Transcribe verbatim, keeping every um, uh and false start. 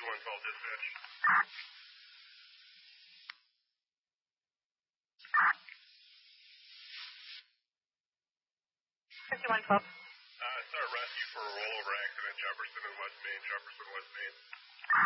fifty-one twelve dispatch. fifty-one twelve. Uh, it's our rescue for a rollover accident, Jefferson and West Main, Jefferson, West Main.